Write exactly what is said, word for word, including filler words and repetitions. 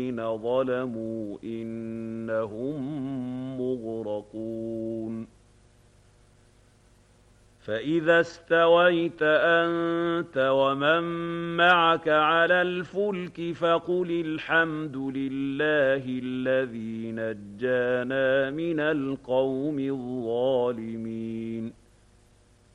ظلموا إنهم مغرقون فإذا استويت أنت ومن معك على الفلك فقل الحمد لله الذي نجانا من القوم الظالمين